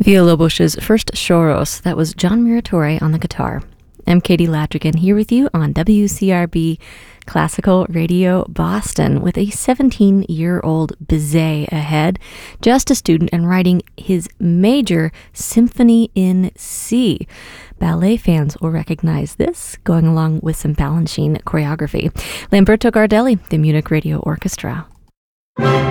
Villalobos's first Choros, that was John Muratore on the guitar. I'm Katie Ladrigan here with you on WCRB Classical Radio Boston with a 17-year-old Bizet ahead, just a student and writing his major Symphony in C. Ballet fans will recognize this, going along with some Balanchine choreography. Lamberto Gardelli, the Munich Radio Orchestra.